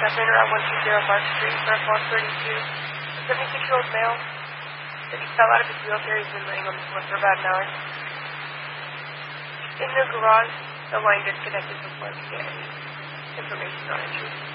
up in around 120 Park Street for a false 32. A 76-year-old male said he fell out of his wheelchair. He's been laying on the floor for about an hour. In the garage, the line disconnected before I could get any information on it.